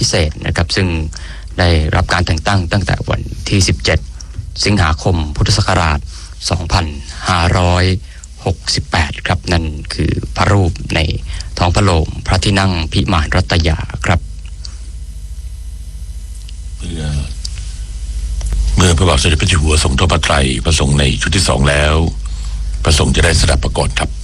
เศษนะครับซึ่งได้รับการแต่งตั้งตั้งแต่วันที่17สิงหาคมพุทธศักราช2568ครับนั่นคือพระรูปในท้องพระโรงพระที่นั่งพิมานรัตยาครับเมื่อพระบาทสมเด็จพระเจ้าอยู่หัวทรงทอดพระไตรพระสงฆ์ในชุดที่2แล้วพระสงฆ์จะได้สดับประกอบครับ